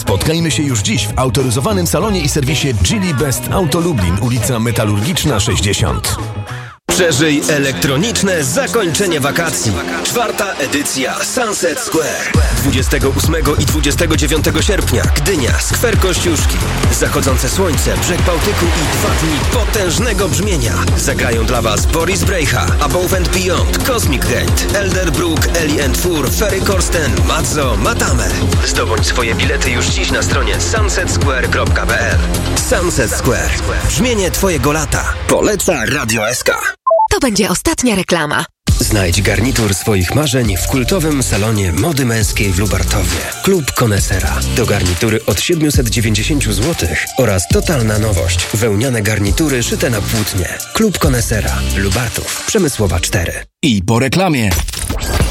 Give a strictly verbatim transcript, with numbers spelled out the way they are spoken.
Spotkajmy się już dziś w autoryzowanym salonie i serwisie Geely Best Auto Lublin, ulica Metalurgiczna sześćdziesiąt. Przeżyj elektroniczne zakończenie wakacji. Czwarta edycja Sunset Square. dwudziestego ósmego i dwudziestego dziewiątego sierpnia Gdynia, Skwer Kościuszki. Zachodzące słońce, brzeg Bałtyku i dwa dni potężnego brzmienia. Zagrają dla Was Boris Brejcha, Above and Beyond, Cosmic Gate, Elderbrook, Ellie and Fur, Ferry Corsten, Mazzo, Matame. Zdobądź swoje bilety już dziś na stronie sunset square kropka p l. Sunset Square. Brzmienie Twojego lata. Poleca Radio S K. To będzie ostatnia reklama. Znajdź garnitur swoich marzeń w kultowym salonie mody męskiej w Lubartowie. Klub Konesera. To garnitury od siedemset dziewięćdziesiąt złotych oraz totalna nowość. Wełniane garnitury szyte na płótnie. Klub Konesera. Lubartów. Przemysłowa cztery. I po reklamie.